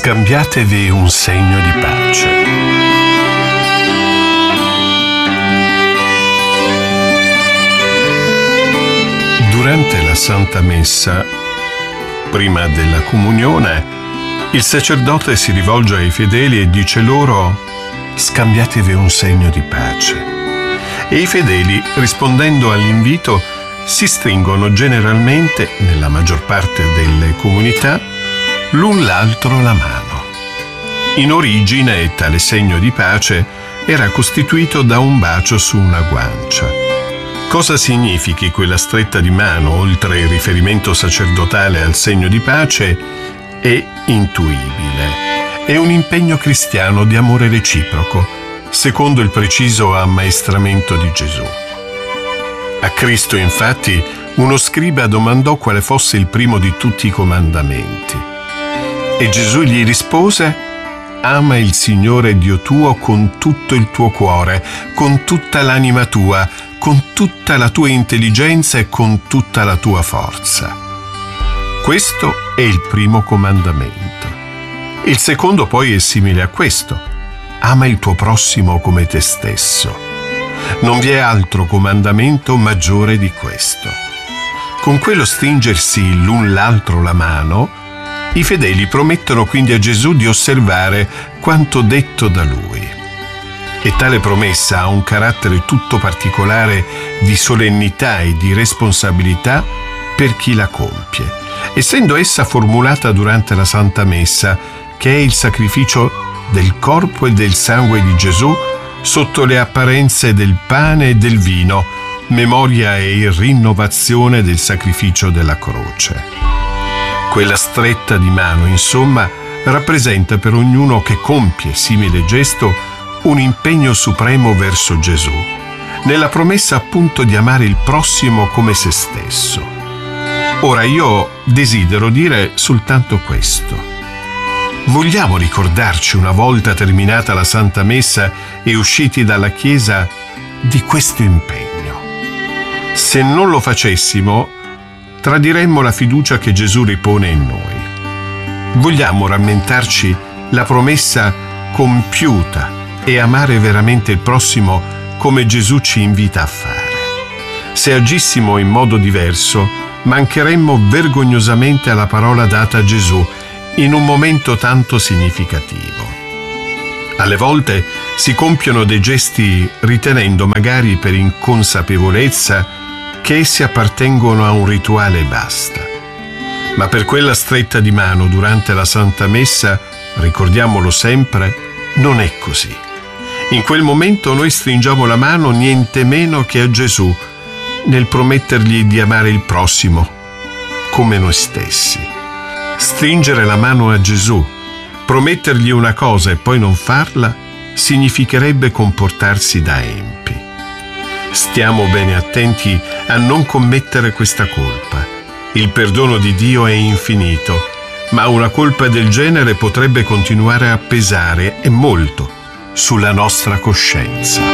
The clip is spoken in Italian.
Scambiatevi un segno di pace. Durante la Santa Messa, prima della comunione, il sacerdote si rivolge ai fedeli e dice loro: scambiatevi un segno di pace. E i fedeli, rispondendo all'invito, si stringono generalmente, nella maggior parte delle comunità, l'un l'altro la mano. In origine, tale segno di pace era costituito da un bacio su una guancia. Cosa significhi quella stretta di mano, oltre il riferimento sacerdotale al segno di pace, è intuibile. È un impegno cristiano di amore reciproco, secondo il preciso ammaestramento di Gesù. A Cristo, infatti, uno scriba domandò quale fosse il primo di tutti i comandamenti. E Gesù gli rispose: ama il Signore Dio tuo con tutto il tuo cuore, con tutta l'anima tua, con tutta la tua intelligenza e con tutta la tua forza. Questo è il primo comandamento. Il secondo poi è simile a questo: ama il tuo prossimo come te stesso. Non vi è altro comandamento maggiore di questo. Con quello stringersi l'un l'altro la mano, i fedeli promettono quindi a Gesù di osservare quanto detto da Lui. E tale promessa ha un carattere tutto particolare di solennità e di responsabilità per chi la compie, essendo essa formulata durante la Santa Messa, che è il sacrificio del corpo e del sangue di Gesù sotto le apparenze del pane e del vino, memoria e rinnovazione del sacrificio della croce. Quella stretta di mano, insomma, rappresenta per ognuno che compie simile gesto un impegno supremo verso Gesù, nella promessa appunto di amare il prossimo come se stesso. Ora io desidero dire soltanto questo: vogliamo ricordarci, una volta terminata la Santa Messa e usciti dalla Chiesa, di questo impegno. Se non lo facessimo, tradiremmo la fiducia che Gesù ripone in noi. Vogliamo rammentarci la promessa compiuta e amare veramente il prossimo come Gesù ci invita a fare. Se agissimo in modo diverso, mancheremmo vergognosamente alla parola data a Gesù in un momento tanto significativo. Alle volte si compiono dei gesti ritenendo, magari per inconsapevolezza, che essi appartengono a un rituale e basta. Ma per quella stretta di mano durante la Santa Messa, ricordiamolo sempre, non è così. In quel momento noi stringiamo la mano niente meno che a Gesù, nel promettergli di amare il prossimo come noi stessi. Stringere la mano a Gesù, promettergli una cosa e poi non farla, significherebbe comportarsi da empi. Stiamo bene attenti a non commettere questa colpa. Il perdono di Dio è infinito, ma una colpa del genere potrebbe continuare a pesare, e molto, sulla nostra coscienza.